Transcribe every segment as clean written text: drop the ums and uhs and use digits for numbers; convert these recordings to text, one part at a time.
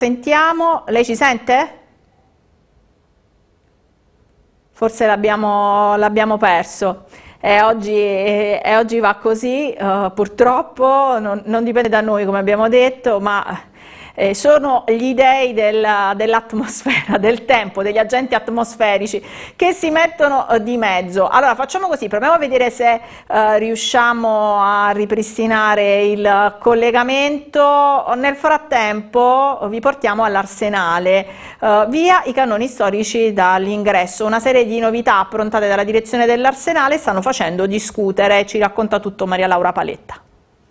Sentiamo, lei ci sente? Forse l'abbiamo perso. Oggi va così, purtroppo non dipende da noi come abbiamo detto, ma sono gli dei dell'atmosfera, del tempo, degli agenti atmosferici che si mettono di mezzo. Allora facciamo così, proviamo a vedere se riusciamo a ripristinare il collegamento. Nel frattempo vi portiamo all'Arsenale, via i cannoni storici dall'ingresso. Una serie di novità approntate dalla direzione dell'Arsenale stanno facendo discutere, ci racconta tutto Maria Laura Paletta.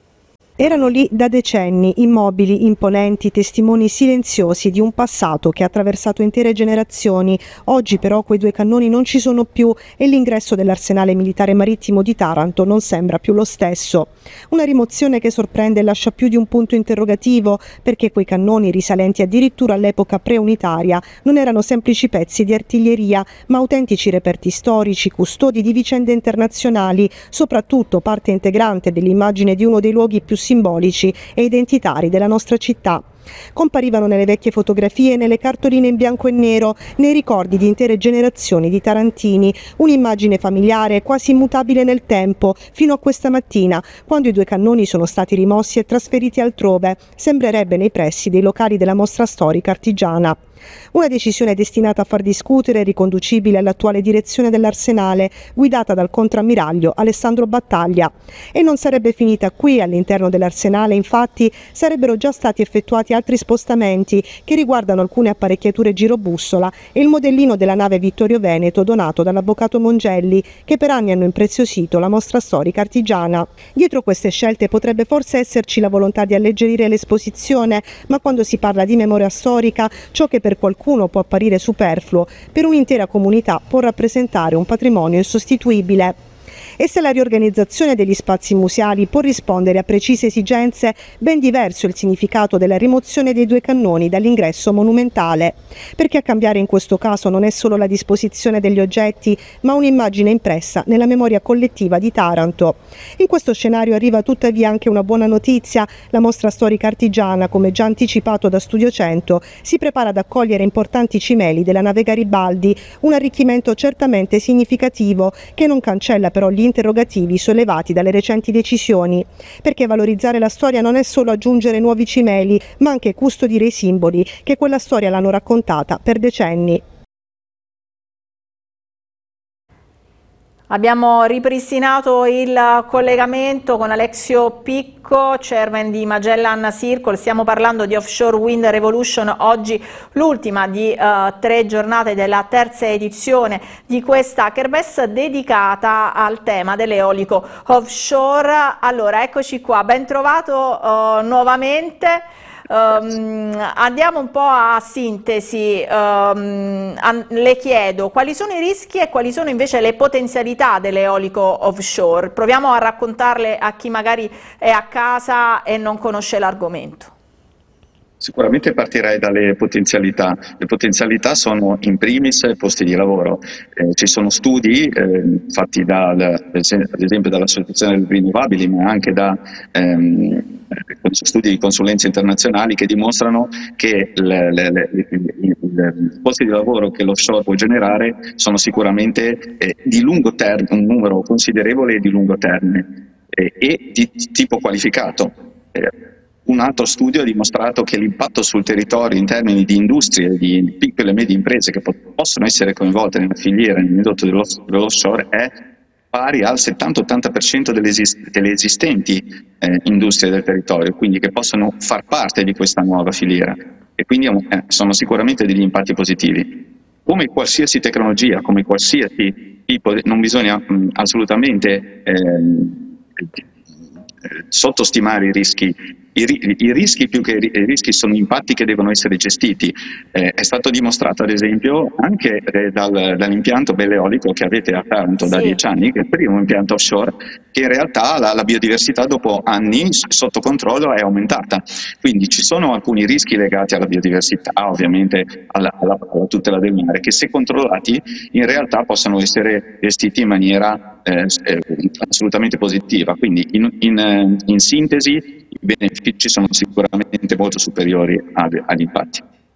Erano lì da decenni, immobili, imponenti, testimoni silenziosi di un passato che ha attraversato intere generazioni. Oggi però quei due cannoni non ci sono più e l'ingresso dell'Arsenale Militare Marittimo di Taranto non sembra più lo stesso. Una rimozione che sorprende e lascia più di un punto interrogativo, perché quei cannoni, risalenti addirittura all'epoca preunitaria, non erano semplici pezzi di artiglieria, ma autentici reperti storici, custodi di vicende internazionali, soprattutto parte integrante dell'immagine di uno dei luoghi più simbolici e identitari della nostra città. Comparivano nelle vecchie fotografie, nelle cartoline in bianco e nero, nei ricordi di intere generazioni di tarantini, un'immagine familiare quasi immutabile nel tempo, fino a questa mattina, quando i due cannoni sono stati rimossi e trasferiti altrove, sembrerebbe nei pressi dei locali della mostra storica artigiana. Una decisione destinata a far discutere, riconducibile all'attuale direzione dell'Arsenale, guidata dal contrammiraglio Alessandro Battaglia. E non sarebbe finita qui. All'interno dell'Arsenale, infatti, sarebbero già stati effettuati altri spostamenti che riguardano alcune apparecchiature girobussola e il modellino della nave Vittorio Veneto donato dall'avvocato Mongelli, che per anni hanno impreziosito la mostra storica artigiana. Dietro queste scelte potrebbe forse esserci la volontà di alleggerire l'esposizione, ma quando si parla di memoria storica, ciò che per qualcuno può apparire superfluo, per un'intera comunità può rappresentare un patrimonio insostituibile. E se la riorganizzazione degli spazi museali può rispondere a precise esigenze, ben diverso è il significato della rimozione dei due cannoni dall'ingresso monumentale, perché a cambiare in questo caso non è solo la disposizione degli oggetti, ma un'immagine impressa nella memoria collettiva di Taranto. In questo scenario arriva tuttavia anche una buona notizia: la mostra storica artigiana, come già anticipato da Studio 100, si prepara ad accogliere importanti cimeli della nave Garibaldi, un arricchimento certamente significativo che non cancella però gli interrogativi sollevati dalle recenti decisioni, perché valorizzare la storia non è solo aggiungere nuovi cimeli, ma anche custodire i simboli che quella storia l'hanno raccontata per decenni. Abbiamo ripristinato il collegamento con Alexio Picco, chairman di Magellan Circle. Stiamo parlando di Offshore Wind Revolution, oggi l'ultima di 3 giornate della terza edizione di questa kermesse dedicata al tema dell'eolico offshore. Allora, eccoci qua, ben trovato nuovamente. Andiamo un po' a sintesi. Le chiedo quali sono i rischi e quali sono invece le potenzialità dell'eolico offshore. Proviamo a raccontarle a chi magari è a casa e non conosce l'argomento. Sicuramente partirei dalle potenzialità. Le potenzialità sono in primis posti di lavoro. Ci sono studi fatti ad esempio dall'Associazione delle Rinnovabili, ma anche da studi di consulenza internazionali che dimostrano che i posti di lavoro che l'offshore può generare sono sicuramente di lungo termine, un numero considerevole di lungo termine e di tipo qualificato. Un altro studio ha dimostrato che l'impatto sul territorio in termini di industrie, di piccole e medie imprese che possono essere coinvolte nella filiera, nell'indotto dell'offshore, è pari al 70-80% delle esistenti industrie del territorio, quindi che possono far parte di questa nuova filiera, e quindi sono sicuramente degli impatti positivi. Come qualsiasi tecnologia, come qualsiasi tipo, non bisogna assolutamente sottostimare i rischi. I rischi più che i rischi sono impatti che devono essere gestiti. È stato dimostrato ad esempio anche dall'impianto bell'eolico che avete a Taranto da 10 anni, che è il primo impianto offshore, che in realtà la biodiversità dopo anni sotto controllo è aumentata. Quindi ci sono alcuni rischi legati alla biodiversità, ovviamente alla tutela del mare, che se controllati in realtà possono essere gestiti in maniera assolutamente positiva. Quindi in sintesi i benefici sono sicuramente molto superiori agli impatti.